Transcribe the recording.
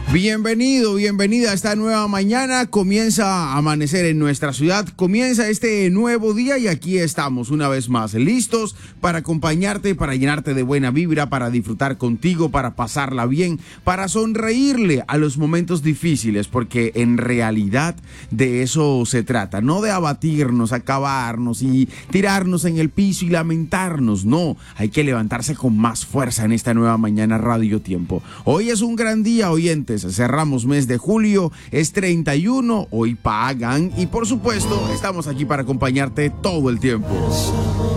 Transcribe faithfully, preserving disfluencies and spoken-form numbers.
Bienvenido, bienvenida a esta nueva mañana. Comienza a amanecer en nuestra ciudad, comienza este nuevo día y aquí estamos una vez más, listos para acompañarte, para llenarte de buena vibra, para disfrutar contigo, para pasarla bien, para sonreírle a los momentos difíciles, porque en realidad de eso se trata, no de abatirnos, acabarnos y tirarnos en el piso y lamentarnos, no, hay que levantarse con más fuerza en esta nueva mañana Radio Tiempo. Hoy es un gran día, oyentes. Cerramos mes de julio, es treinta y uno, hoy pagan y por supuesto estamos aquí para acompañarte todo el tiempo.